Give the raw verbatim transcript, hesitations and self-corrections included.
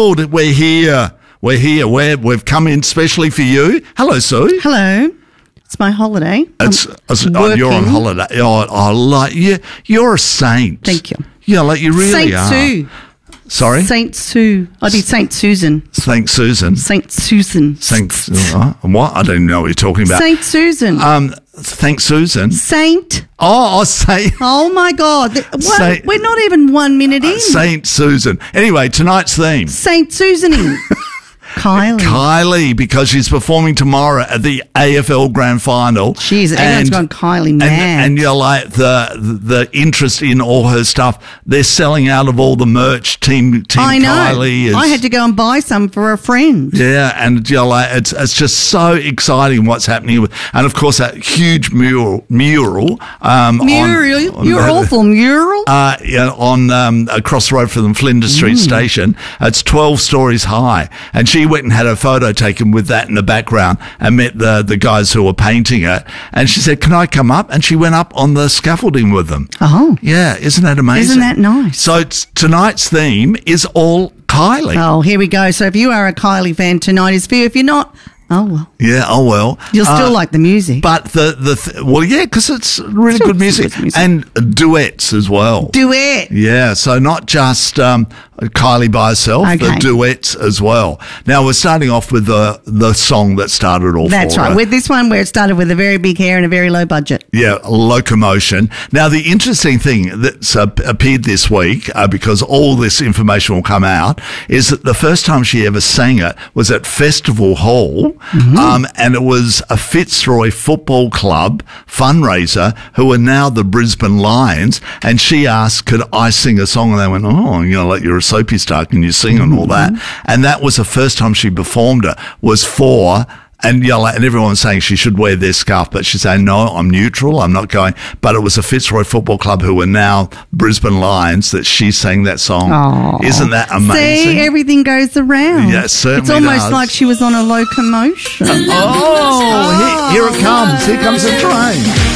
world. We're here. We're here. We're, we've come in specially for you. Hello, Sue. Hello. It's my holiday. It's, I'm it's oh, you're on holiday. Oh, I like you. You're a saint. Thank you. Yeah, like you really Saint are. Sue. Sorry? Saint Sue. I did Saint Susan. Saint Susan. Saint Susan. Saint uh, what? I don't even know what you're talking about. Saint Susan. Um, thanks, Susan. Saint. Oh, I say. Oh my God! What? Saint, We're not even one minute in. Saint Susan. Anyway, tonight's theme. Saint Susan. Kylie. Kylie, because she's performing tomorrow at the A F L Grand Final. Jeez, everyone's gone Kylie mad. And, and you're like, the, the the interest in all her stuff, they're selling out of all the merch. Team Team I know. Kylie is. I had to go and buy some for a friend. Yeah, and you're like, it's it's just so exciting what's happening with, and of course that huge mural mural. Um, mural, on, you're on, awful mural. Uh, yeah, on um, across the road from the Flinders Street mm. station. It's twelve stories high, and she went and had a photo taken with that in the background and met the, the guys who were painting it. And she said, can I come up? And she went up on the scaffolding with them. Oh. Yeah, isn't that amazing? Isn't that nice? So it's, tonight's theme is all Kylie. Oh, here we go. So if you are a Kylie fan, tonight is for you. If you're not, oh well. Yeah, oh well. You'll still uh, like the music. But the, the th- well, yeah, because it's really good music. good music. And duets as well. Duet. Yeah, so not just um, Kylie by herself, okay. the duets as well. Now, we're starting off with the the song that started all That's for right. her. With this one where it started with a very big hair and a very low budget. Yeah, Locomotion. Now, the interesting thing that's uh, appeared this week, uh, because all this information will come out, is that the first time she ever sang it was at Festival Hall, mm-hmm. um, and it was a Fitzroy Football Club fundraiser who are now the Brisbane Lions, and she asked, could I sing a song? And they went, oh, you know, like you're a soapy star, can you sing and all that? And that was the first time she performed it, was for... And, you know, like, and everyone was saying she should wear their scarf, but she's saying, no, I'm neutral, I'm not going. But it was a Fitzroy Football Club who are now Brisbane Lions that she sang that song. Aww. Isn't that amazing? See, everything goes around. Yeah, it certainly It's almost does. like she was on a locomotion. Oh, here, here it comes. Here comes the train.